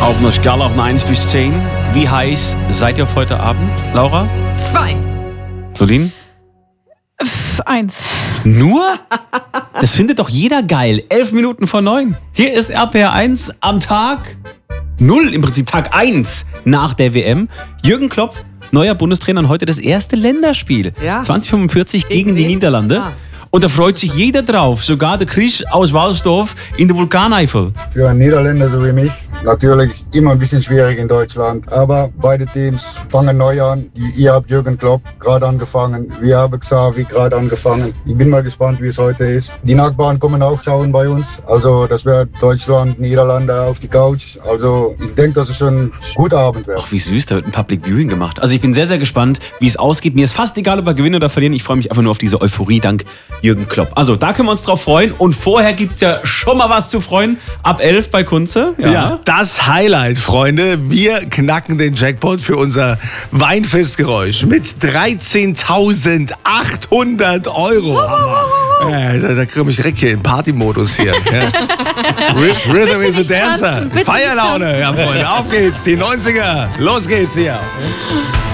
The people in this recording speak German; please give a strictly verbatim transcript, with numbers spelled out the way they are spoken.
Auf einer Skala von eins bis zehn. Wie heiß seid ihr auf heute Abend, Laura? Zwei. Solin? Eins. Nur? Das findet doch jeder geil. Elf Minuten vor neun. Hier ist R P R eins am Tag null, im Prinzip Tag eins nach der W M. Jürgen Klopp, neuer Bundestrainer, und heute das erste Länderspiel. Ja. zwanzig fünfundvierzig gegen, Gegen die wen? Niederlande. Ah. Und da freut sich jeder drauf, sogar der Chris aus Walsdorf in der Vulkaneifel. Für einen Niederländer so wie mich natürlich immer ein bisschen schwierig in Deutschland. Aber beide Teams fangen neu an. Ihr habt Jürgen Klopp gerade angefangen. Wir haben Xavi gerade angefangen. Ich bin mal gespannt, wie es heute ist. Die Nachbarn kommen auch schauen bei uns. Also das wird Deutschland, Niederlande auf die Couch. Also ich denke, dass es schon ein guter Abend wird. Ach, wie süß, da wird ein Public Viewing gemacht. Also ich bin sehr, sehr gespannt, wie es ausgeht. Mir ist fast egal, ob wir gewinnen oder verlieren. Ich freue mich einfach nur auf diese Euphorie dank Jürgen Klopp. Also da können wir uns drauf freuen. Und vorher gibt es ja schon mal was zu freuen. Ab elf bei Kunze. Ja. ja, das Highlight, Freunde. Wir knacken den Jackpot für unser Weinfestgeräusch mit dreizehntausendachthundert Euro. Äh, da da kriege ich direkt hier in Partymodus hier. Ja. Rhythm is a Dancer. Feierlaune, ja, Freunde. Auf geht's, die neunziger. Los geht's hier.